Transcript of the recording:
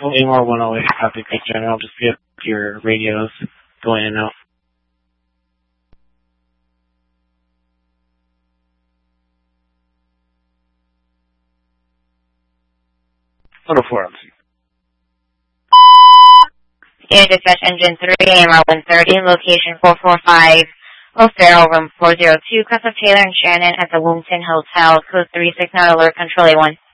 AMR 108, copy, Great General. Just get your radios going in and out. 104, Air Dispatch Engine 3, AMR 130, location 445, O'Farrell, room 402, Casa Taylor and Shannon at the Wilmington Hotel, code 369, alert control A1.